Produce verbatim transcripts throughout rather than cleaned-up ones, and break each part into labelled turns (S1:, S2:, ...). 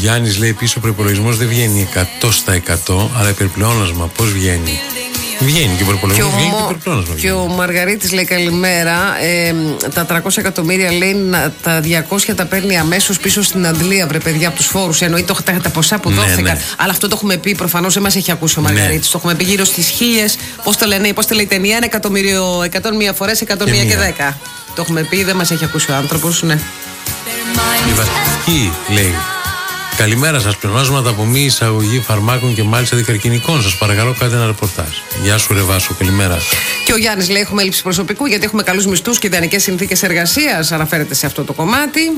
S1: Γιάννης λέει πίσω ο προϋπολογισμός δεν βγαίνει εκατό τοις εκατό, αλλά υπερπλεόνασμα πώς βγαίνει? Βγαίνει και ο προϋπολογισμός, βγαίνει και υπερπλεόνασμα.
S2: Και ο Μαργαρίτης λέει καλημέρα. Ε, τα τριακόσια εκατομμύρια λέει να, τα διακόσια τα παίρνει αμέσως πίσω στην Αντλία, βρε παιδιά, από τους φόρους. Εννοεί το, τα, τα ποσά που ναι, δόθηκαν. Ναι. Αλλά αυτό το έχουμε πει, προφανώς δεν μας έχει ακούσει ο Μαργαρίτης. Ναι. Το έχουμε πει γύρω στις χίλιες. Πώς το λένε, πώς το λέει η ταινία, ένα εκατομμύριο, εκατόν μία φορές, εκατόν μία και δέκα. Το έχουμε πει, δεν μας έχει ακούσει ο άνθρωπος, ναι.
S1: Η Βασική λέει. Καλημέρα σας, πλεονάσματα από μη εισαγωγή φαρμάκων και μάλιστα δικαρκινικών. Σας παρακαλώ, κάντε ένα ρεπορτάζ. Γεια σου, ρε Βάσο, καλημέρα.
S2: Και ο Γιάννης λέει: έχουμε έλλειψη προσωπικού γιατί έχουμε καλούς μισθούς και ιδανικές συνθήκες εργασίας. Αναφέρεται σε αυτό το κομμάτι.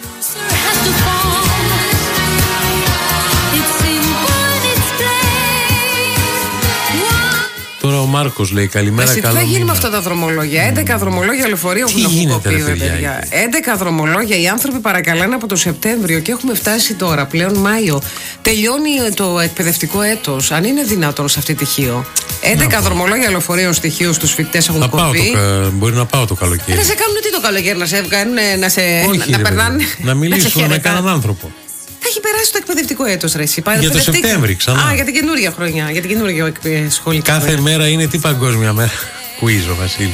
S1: Τώρα ο Μάρκος λέει καλημέρα.
S2: Εσύ, τι θα γίνει με αυτά τα δρομολόγια? έντεκα δρομολόγια λεωφορείου έχουν κοπεί, παιδιά. έντεκα δρομολόγια. Οι άνθρωποι παρακαλάνε από το Σεπτέμβριο και έχουμε φτάσει τώρα πλέον Μάιο. Τελειώνει το εκπαιδευτικό έτος. Αν είναι δυνατόν σε αυτή τη τυχείο. έντεκα δρομολόγια λεωφορείων στοιχείων στους φοιτητές έχουν
S1: να
S2: κοπεί.
S1: Το, μπορεί να πάω το καλοκαίρι.
S2: Να σε κάνουν τι το καλοκαίρι, να σε βγάλουν, να σε.
S1: Όχι,
S2: να,
S1: ρε,
S2: περνάνε.
S1: Να μιλήσουν με κανέναν άνθρωπο.
S2: Θα έχει περάσει το εκπαιδευτικό έτος, ρε εσύ.
S1: Για το Σεπτέμβρη ξανά.
S2: Α, για την καινούργια χρονιά. Για την καινούργια σχολική.
S1: Κάθε χρονιά. Μέρα είναι τι παγκόσμια μέρα. Κουίζο, Βασίλη.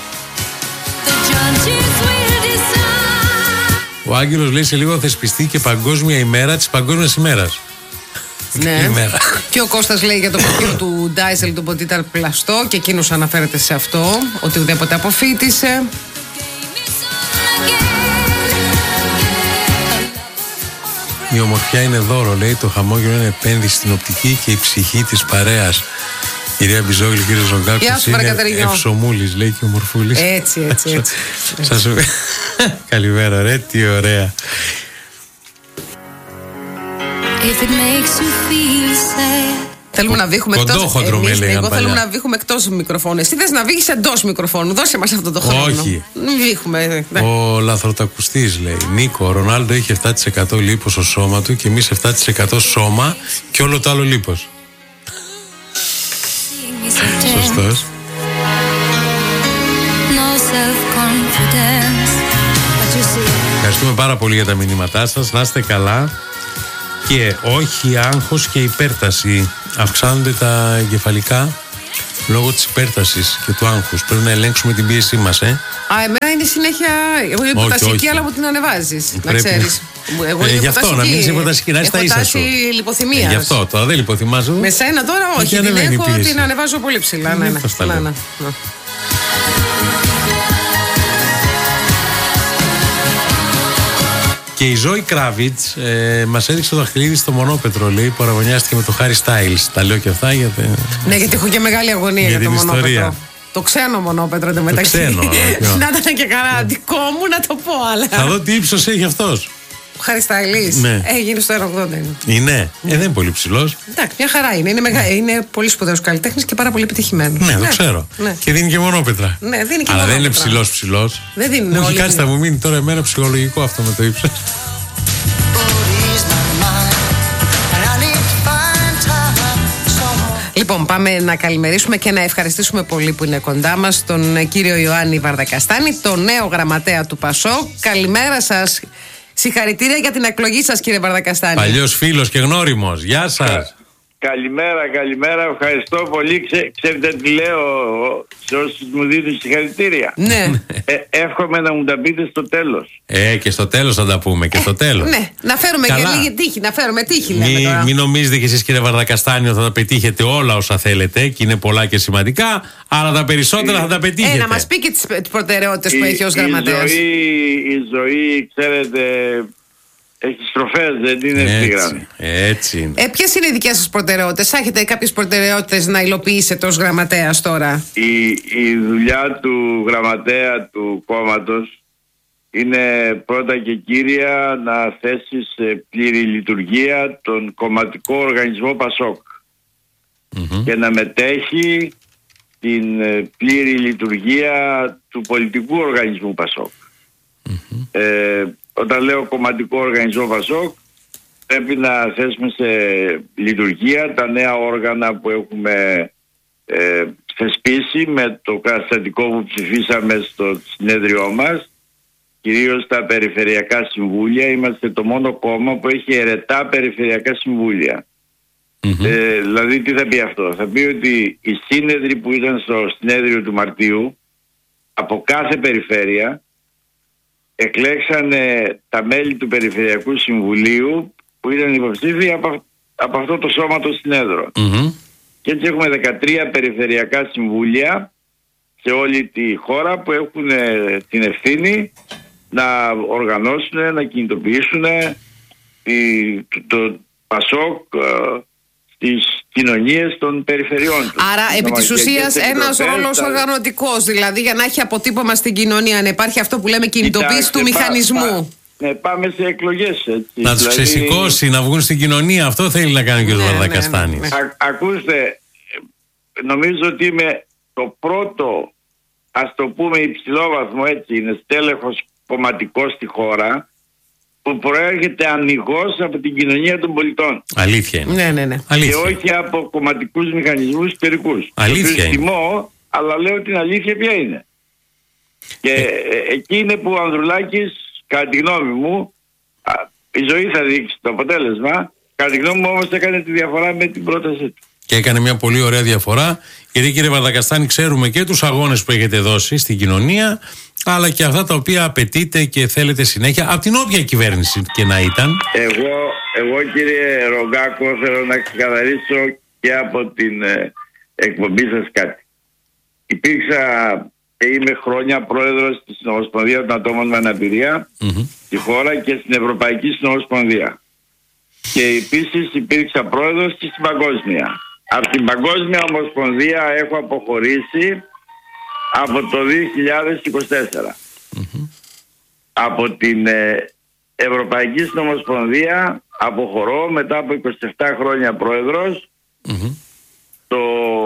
S1: Ο Άγγελος λέει σε λίγο θα θεσπιστεί και παγκόσμια ημέρα της παγκόσμιας ημέρας.
S2: Ναι. Και ο Κώστας λέει για το πτυχίο του Ντάισελ του ότι ήταν πλαστό και εκείνος αναφέρεται σε αυτό, ότι ουδέποτε αποφύτησε.
S1: Η ομορφιά είναι δώρο, λέει. Το χαμόγελο είναι επένδυση στην οπτική και η ψυχή της παρέας. Κυρία Μπιζόγλη, κύριε Ζωγάκος, είναι ευσομούλης, λέει και ο Μορφούλης.
S2: Έτσι, έτσι, έτσι.
S1: Σας... Καλημέρα, ρε, τι ωραία.
S2: Θέλουμε να βήχουμε εκτός.
S1: Εμείς,
S2: εγώ θέλουμε να βήχουμε εκτός μικροφώνου. Εσύ θες να βήχεις εντός μικροφώνου. Δώσε μας αυτό το χρόνο.
S1: Όχι.
S2: Βήχουμε.
S1: Ο λαθροτακουστής λέει: Νίκο, ο Ρονάλντο έχει επτά τοις εκατό λίπος στο σώμα του και εμείς επτά τοις εκατό σώμα και όλο το άλλο λίπος. Σωστός. Ευχαριστούμε πάρα πολύ για τα μηνύματά σας. Να είστε καλά. Και όχι άγχος και υπέρταση. Αυξάνονται τα εγκεφαλικά λόγω της υπέρτασης και του άγχους. Πρέπει να ελέγξουμε την πίεσή μας, ε.
S2: Α, εμένα είναι συνέχεια. Εγώ είμαι υποτασική, αλλά μου την ανεβάζεις. Να ξέρεις.
S1: Εγώ ε, γι' αυτό, να μην είσαι υποτασική, να είσαι στα ίσα σου.
S2: Λιποθυμίας.
S1: Ε, γι' αυτό, τώρα δεν λιποθυμάζω.
S2: Με σένα τώρα όχι. Την έχω, την ανεβάζω πολύ ψηλά. Ναι, ναι. ναι, ναι.
S1: Και η Ζώη Κράβιτς ε, μας έδειξε το δαχτυλίδι στο μονόπετρο, λέει, που αραγωνιάστηκε με το Χάρι Στάιλς. Τα λέω και αυτά γιατί.
S2: Ναι, γιατί έχω και μεγάλη αγωνία για, για το μονόπετρο. Ιστορία. Το ξένο μονόπετρο εντωμεταξύ.
S1: Το ξένο.
S2: Να ήταν και κανένα δικό μου να το πω, αλλά.
S1: Θα δω τι ύψος έχει αυτός.
S2: Ο Χάρι Στάιλς.
S1: Ναι.
S2: Έγινε στο ένα ογδόντα. Είναι.
S1: Είναι. Ναι. Ε, δεν είναι πολύ ψηλός.
S2: Εντάξει, μια χαρά είναι. Είναι, μεγα... είναι πολύ σπουδαίος καλλιτέχνης και πάρα πολύ επιτυχημένος.
S1: Ναι, ναι, το ξέρω. Ναι. Και δίνει και μονόπετρα.
S2: Ναι, δίνει και
S1: αλλά
S2: μονόπετρα.
S1: Δεν είναι ψηλός ψηλός.
S2: Δεν δίνει.
S1: Μου έχει κάτσει, θα μου μείνει τώρα εμένα ψυχολογικό αυτό με το ύψος.
S2: Λοιπόν, πάμε να καλημερίσουμε και να ευχαριστήσουμε πολύ που είναι κοντά μας τον κύριο Ιωάννη Βαρδακαστάνη, τον νέο γραμματέα του ΠΑΣΟΚ. Καλημέρα σας. Συγχαρητήρια για την εκλογή σας, κύριε Βαρδακαστάνη.
S1: Παλιός φίλος και γνώριμος. Γεια σας.
S3: Καλημέρα, καλημέρα. Ευχαριστώ πολύ. Ξέ, ξέρετε τι λέω σε όσους μου δίνουν συγχαρητήρια.
S2: Ναι.
S3: Ε, εύχομαι να μου τα πείτε στο τέλος.
S1: Ε, και στο τέλος θα τα πούμε. Και στο τέλος.
S2: Ναι, να φέρουμε καλά. Και λίγη τύχη. Να φέρουμε τύχη.
S1: Μην μη νομίζετε κι εσείς, κύριε Βαρδακαστάνη, ότι θα τα πετύχετε όλα όσα θέλετε. Και είναι πολλά και σημαντικά. Αλλά τα περισσότερα η... θα τα πετύχετε.
S2: Ε, να μας πει και τις προτεραιότητες που έχει ως γραμματέας.
S3: Η ζωή, η ζωή, ξέρετε. Έχει στροφές, δεν είναι στη γραμμή.
S1: Έτσι είναι.
S2: Ε, ποιες είναι οι δικές σας προτεραιότητες? Έχετε κάποιες προτεραιότητες να υλοποιήσετε ως γραμματέας τώρα?
S3: Η, η δουλειά του γραμματέα του κόμματος είναι πρώτα και κύρια να θέσει σε πλήρη λειτουργία τον κομματικό οργανισμό ΠΑΣΟΚ mm-hmm. και να μετέχει την πλήρη λειτουργία του πολιτικού οργανισμού ΠΑΣΟΚ. Mm-hmm. Ε, Όταν λέω κομματικό οργανισμό ΠΑΣΟΚ, πρέπει να θέσουμε σε λειτουργία τα νέα όργανα που έχουμε ε, θεσπίσει με το καταστατικό που ψηφίσαμε στο συνέδριό μας κυρίως στα περιφερειακά συμβούλια. Είμαστε το μόνο κόμμα που έχει αιρετά περιφερειακά συμβούλια. Mm-hmm. Ε, δηλαδή τι θα πει αυτό? Θα πει ότι οι σύνεδροι που ήταν στο συνέδριο του Μαρτίου από κάθε περιφέρεια εκλέξανε τα μέλη του Περιφερειακού Συμβουλίου που ήταν υποψήφοι από, από αυτό το σώμα το συνέδρο. Mm-hmm. Και έτσι έχουμε δεκατρία περιφερειακά συμβούλια σε όλη τη χώρα που έχουν την ευθύνη να οργανώσουν, να κινητοποιήσουν το, το ΠΑΣΟΚ στις κοινωνίες των περιφερειών τους.
S2: Άρα επί της ουσίας ένας ρόλος τα... οργανωτικός, δηλαδή για να έχει αποτύπωμα στην κοινωνία, να υπάρχει αυτό που λέμε κινητοποίηση του μηχανισμού.
S3: Ναι, πάμε σε εκλογές. Έτσι.
S1: Να τους δηλαδή... ξεσηκώσει, να βγουν στην κοινωνία. Αυτό θέλει να κάνει ο κ. Βαρδακαστάνης.
S3: Ναι, ναι, ναι. Ακούστε, νομίζω ότι είμαι το πρώτο, ας το πούμε υψηλόβαθμο, έτσι είναι, στέλεχος κομματικό στη χώρα που προέρχεται αμιγώς από την κοινωνία των πολιτών.
S1: Αλήθεια είναι.
S2: Ναι, ναι, ναι.
S3: Και
S1: αλήθεια.
S3: όχι από κομματικούς μηχανισμούς εταιρικούς.
S1: Αλήθεια είναι.
S3: Τιμώ, αλλά λέω την αλήθεια ποια είναι. Και ε... εκεί είναι που ο Ανδρουλάκης, κατά τη γνώμη μου, α, η ζωή θα δείξει το αποτέλεσμα, κατά τη γνώμη μου όμως έκανε τη διαφορά με την πρότασή του.
S1: Και έκανε μια πολύ ωραία διαφορά, γιατί κύριε Βαρδακαστάνη ξέρουμε και τους αγώνες που έχετε δώσει στην κοινωνία, αλλά και αυτά τα οποία απαιτείτε και θέλετε συνέχεια από την όποια κυβέρνηση και να ήταν.
S3: Εγώ, εγώ κύριε Ρογκάκο, θέλω να ξεκαθαρίσω και από την ε, εκπομπή σας κάτι. Υπήρξα και είμαι χρόνια πρόεδρος της Συνομοσπονδίας των Ατόμων με Αναπηρία mm-hmm. στη χώρα και στην Ευρωπαϊκή Συνομοσπονδία. Και επίσης υπήρξα πρόεδρος και στην Παγκόσμια. Από την Παγκόσμια Ομοσπονδία έχω αποχωρήσει από το δύο χιλιάδες είκοσι τέσσερα. Mm-hmm. Από την ε, Ευρωπαϊκή Συνομοσπονδία αποχωρώ μετά από είκοσι επτά χρόνια πρόεδρος mm-hmm. το,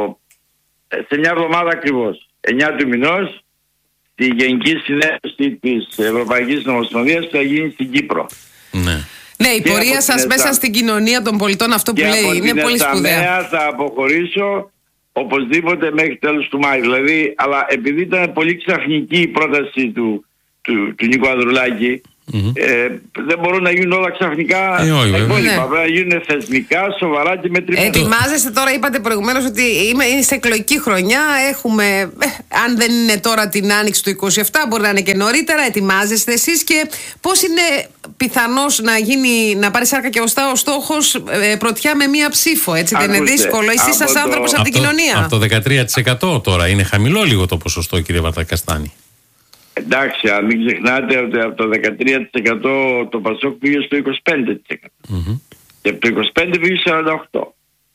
S3: σε μια εβδομάδα ακριβώς, εννιά του μηνός, στη Γενική Συνέλευση της Ευρωπαϊκής Συνομοσπονδίας που θα γίνει στην Κύπρο.
S1: Ναι.
S2: Ναι, η πορεία σας μέσα εσά... στην κοινωνία των πολιτών, αυτό που λέει, είναι πολύ σπουδαία.
S3: Θα αποχωρήσω οπωσδήποτε μέχρι τέλος του Μάη. Δηλαδή, αλλά επειδή ήταν πολύ ξαφνική η πρόταση του, του, του Νίκου Ανδρουλάκη, mm-hmm. ε, δεν μπορούν να γίνουν όλα ξαφνικά.
S1: Ε, όχι,
S3: ναι. Να γίνουν θεσμικά, σοβαρά και μετρημένα.
S2: Ετοιμάζεστε τώρα, είπατε προηγουμένως ότι είναι σε εκλογική χρονιά. Έχουμε, ε, αν δεν είναι τώρα την άνοιξη του είκοσι επτά, μπορεί να είναι και νωρίτερα. Ετοιμάζεστε εσείς και πώς είναι πιθανώς να γίνει, να πάρει σάρκα και οστά ο στόχος ε, πρωτιά με μία ψήφο, έτσι? Ακούστε, δεν είναι δύσκολο? Εσείς σας το... άνθρωπος από την κοινωνία.
S1: Από το δεκατρία τοις εκατό τώρα είναι χαμηλό λίγο το ποσοστό, κύριε Βαρδακαστάνη.
S3: Εντάξει, αν μην ξεχνάτε ότι από το δεκατρία τοις εκατό το ΠΑΣΟΚ πήγε στο είκοσι πέντε τοις εκατό. Mm-hmm. Και από το είκοσι πέντε πήγε στο σαράντα οκτώ τοις εκατό.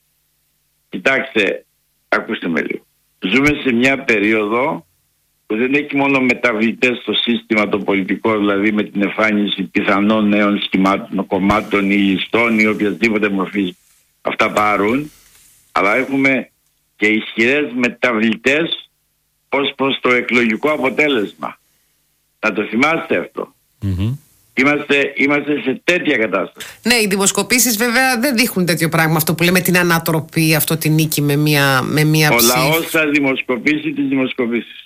S3: Κοιτάξτε, ακούστε με λίγο. Ζούμε σε μια περίοδο που δεν έχει μόνο μεταβλητές στο σύστημα το πολιτικό, δηλαδή με την εμφάνιση πιθανών νέων σχημάτων, κομμάτων ή ληστών ή οποιασδήποτε μορφή αυτά πάρουν, αλλά έχουμε και ισχυρές μεταβλητές ως προς το εκλογικό αποτέλεσμα. Να το θυμάστε αυτό. Mm-hmm. Είμαστε, είμαστε σε τέτοια κατάσταση.
S2: Ναι, οι δημοσκοπήσεις βέβαια δεν δείχνουν τέτοιο πράγμα. Αυτό που λέμε την ανατροπή, αυτό την νίκη με μία, με μία
S3: ο
S2: ψήφο. Ο
S3: λαός θα δημοσκοπήσει τις δημοσκοπήσεις.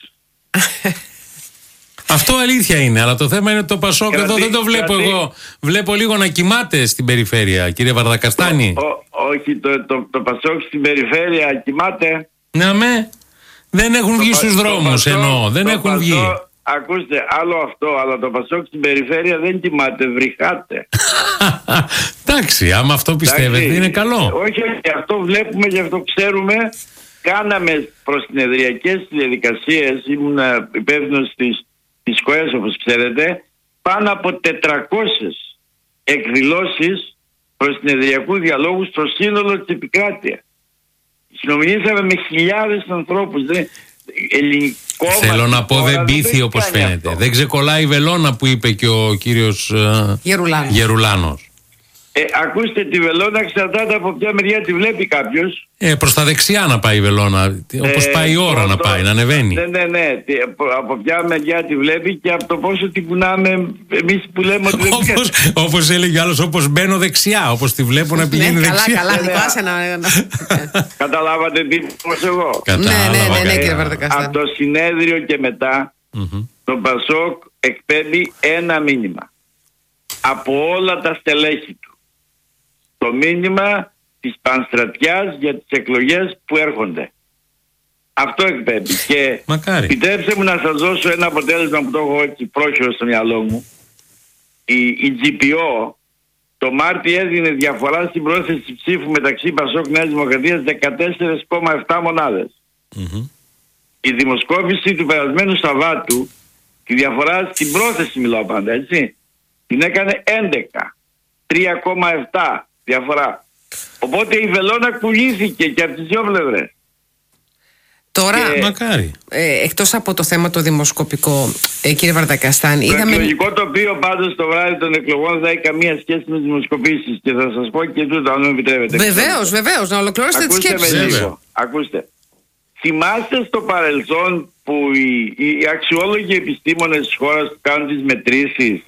S1: Αυτό αλήθεια είναι, αλλά το θέμα είναι το ΠΑΣΟΚ εδώ δεν το βλέπω κρατή. Εγώ. Βλέπω λίγο να κοιμάται στην περιφέρεια, κύριε Βαρδακαστάνη.
S3: Ο, ο, όχι, το, το, το ΠΑΣΟΚ στην περιφέρεια κοιμάται.
S1: Ναι, με. Δεν έχουν το βγει στους δρόμους, εννοώ. Δεν έχουν
S3: πασό,
S1: βγει.
S3: Ακούστε, άλλο αυτό, αλλά το ΠΑΣΟΚ στην περιφέρεια δεν κοιμάται, βρυχάται.
S1: Εντάξει, άμα αυτό πιστεύετε είναι καλό.
S3: Όχι, όχι, αυτό βλέπουμε και αυτό ξέρουμε. Κάναμε προσυνεδριακές διαδικασίες, ήμουν υπεύθυνος της, της ΚΟΕΣ, όπως ξέρετε, πάνω από τετρακόσιες εκδηλώσεις προσυνεδριακού διαλόγου στο σύνολο της επικράτειας. Συνομιλήσαμε με χιλιάδες ανθρώπους. Δεν, ελληνικό
S1: Θέλω να πω δεν πείθει όπως φαίνεται. Αυτό. Δεν ξεκολλάει η βελόνα που είπε και ο κύριος
S2: Γερουλάνος.
S1: Γερουλάνος.
S3: Ε, ακούστε, τη βελόνα εξαρτάται από ποια μεριά τη βλέπει κάποιος.
S1: Ε, προς τα δεξιά να πάει η βελόνα, όπως ε, πάει η ώρα το, να πάει, να ανεβαίνει.
S3: Ναι, ναι, ναι. Από ποια μεριά τη βλέπει και από το πόσο τη κουνάμε εμείς που λέμε ότι δεν
S1: όπως, όπως έλεγε άλλος, όπως μπαίνω δεξιά, όπως τη βλέπω να πηγαίνει
S2: ναι,
S1: δεξιά.
S2: Καλά, καλά, δικάσαι να...
S3: Καταλάβατε τι πως εγώ.
S2: Ναι, ναι, ναι, ναι, κύριε Βαρδακαστάνη.
S3: Από το συνέδριο και μετά, mm-hmm. το ΠΑΣΟΚ εκπέμπει ένα μήνυμα από όλα τα στελέχη του. Το μήνυμα της πανστρατιάς για τις εκλογές που έρχονται. Αυτό εκπέμπει. Και
S1: μακάρι.
S3: Επιτρέψτε μου να σας δώσω ένα αποτέλεσμα που το έχω έτσι πρόχειρο στο μυαλό μου. Η, η τζι πι ο το Μάρτι έδινε διαφορά στην πρόθεση ψήφου μεταξύ Πασόκ Νέας Δημοκρατίας δεκατέσσερα κόμμα επτά μονάδες. Mm-hmm. Η δημοσκόπηση του περασμένου Σαββάτου, τη διαφορά στην πρόθεση μιλάω πάντα, έτσι, την έκανε έντεκα, τρία κόμμα επτά διαφορά. Οπότε η βελόνα κουλήθηκε και από τις δύο πλευρές.
S2: Τώρα,
S1: μακάρι.
S2: Ε, εκτός από το θέμα το δημοσκοπικό, ε, κύριε Βαρδακαστάνη,
S3: το
S2: είδαμε...
S3: εκλογικό τοπίο πάντως το βράδυ των εκλογών δεν έχει καμία σχέση με τις δημοσκοπήσεις και θα σας πω και τούτο αν μου επιτρέπετε.
S2: Βεβαίως, βεβαίως, να ολοκληρώσετε τη σκέψη.
S3: Λίγο. Ακούστε. Θυμάστε στο παρελθόν που οι, οι αξιόλογοι επιστήμονες της χώρας που κάνουν τις μετρήσεις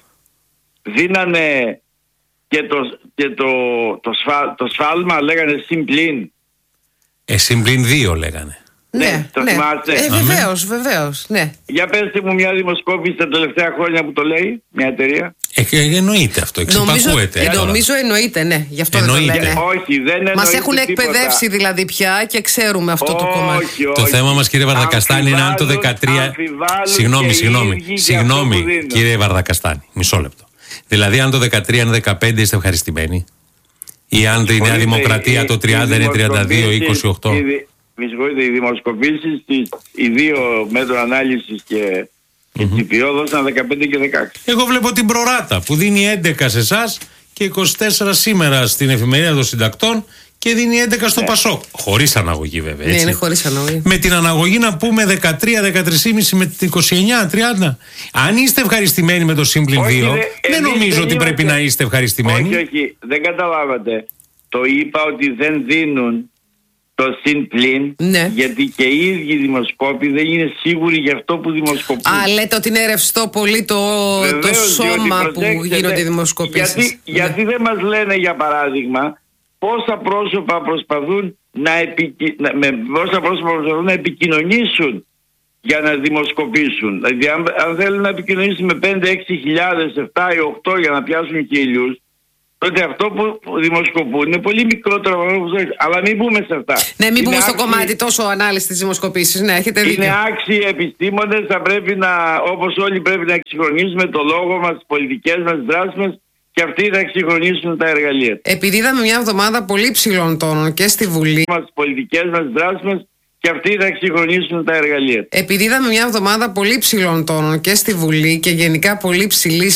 S3: δίνανε και το, και το, το, σφα, το σφάλμα λέγανε συμπλήν.
S1: Ε, συμπλήν δύο λέγανε.
S2: Ναι,
S3: ναι, το
S2: ναι.
S3: θυμάστε.
S2: Ε, βεβαίως, βεβαίως, ναι.
S3: Για πέστε μου μια δημοσκόπηση τα τελευταία χρόνια που το λέει, μια εταιρεία.
S1: Ε, εννοείται αυτό, εξυπακούεται.
S2: Νομίζω, νομίζω εννοείται, ναι, γι' αυτό
S1: εννοείται.
S2: δεν το λένε.
S3: Όχι, δεν εννοείται.
S2: Μας έχουν
S3: τίποτα.
S2: εκπαιδεύσει δηλαδή πια και ξέρουμε αυτό
S3: όχι,
S2: το κομμάτι.
S3: Όχι.
S1: Το θέμα μας, κύριε Βαρδακαστάνη, είναι αν το δεκατρία. Συγγνώμη, συγγνώμη. Συγγνώμη, κύριε Βαρδακαστάνη, μισό λεπτό. Δηλαδή, αν το δεκατρία είναι δεκαπέντε, είστε ευχαριστημένοι. Ή αν η Νέα Δημοκρατία το τριάντα είναι τριάντα δύο ή είκοσι οκτώ.
S3: Με συγχωρείτε, οι δημοσκοπήσεις, οι δύο μέτρων ανάλυσης και η τζι πι ο δώσαν δεκαπέντε και δεκαέξι.
S1: Εγώ βλέπω την προράτα που δίνει έντεκα σε εσάς και είκοσι τέσσερα σήμερα στην εφημερίδα των συντακτών και δίνει έντεκα στο ναι. Πασόκ. Χωρίς αναγωγή βέβαια. Έτσι.
S2: Ναι, είναι χωρίς αναγωγή.
S1: Με την αναγωγή να πούμε δεκατρία δεκατρία κόμμα πέντε με την είκοσι εννιά τριάντα. Αν είστε ευχαριστημένοι με το Σύμπλην δύο, δεν νομίζω δεν ότι είμαστε... πρέπει να είστε ευχαριστημένοι.
S3: Όχι, όχι, δεν καταλάβατε. Το είπα ότι δεν δίνουν το συν πλην, ναι. γιατί και οι ίδιοι δημοσκόποι δεν είναι σίγουροι για αυτό που δημοσκοπούν.
S2: Α, λέτε ότι είναι ρευστό πολύ το,
S3: Βεβαίως,
S2: το σώμα που γίνονται οι δημοσκοπήσεις.
S3: Γιατί, ναι. γιατί δεν μας λένε, για παράδειγμα, πόσα πρόσωπα προσπαθούν να, επικοι... με πόσα πρόσωπα προσπαθούν να επικοινωνήσουν για να δημοσκοπήσουν. Δηλαδή, αν, αν θέλουν να επικοινωνήσουν με πέντε έξι χιλιάδες, επτά ή οκτώ για να πιάσουν χίλιους, τότε αυτό που δημοσκοπούν είναι πολύ μικρότερο από αυτό που θέλει. Αλλά μην μπούμε σε αυτά.
S2: Ναι, μην μπούμε
S3: είναι
S2: στο
S3: άξιοι...
S2: κομμάτι τόσο ανάλυση της δημοσκοπήσης. Ναι, έχετε δίκιο.
S3: Είναι άξιοι επιστήμονες. Θα πρέπει να, όπως όλοι, πρέπει να εξυγχρονίσουμε το λόγο μας, τις πολιτικές μας, τις δράσεις μας και αυτοί θα εξυγχρονίσουν τα εργαλεία.
S2: Επειδή είδαμε μια εβδομάδα πολύ ψηλών τόνων και στη Βουλή.
S3: Τις πολιτικές μας, τις δράσεις μας και αυτοί θα εξυγχρονίσουν τα εργαλεία.
S2: Επειδή είδαμε μια εβδομάδα πολύ ψηλών τόνων και στη Βουλή και γενικά πολύ ψηλή